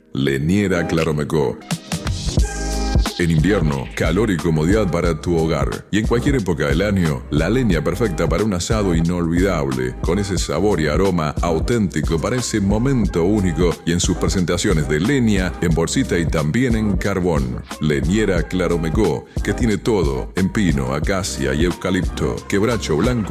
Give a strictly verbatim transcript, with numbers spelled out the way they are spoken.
Leñera Claromecó. En invierno, calor y comodidad para tu hogar. Y en cualquier época del año, la leña perfecta para un asado inolvidable, con ese sabor y aroma auténtico para ese momento único y en sus presentaciones de leña, en bolsita y también en carbón. Leñera Claromecó, que tiene todo en pino, acacia y eucalipto, quebracho blanco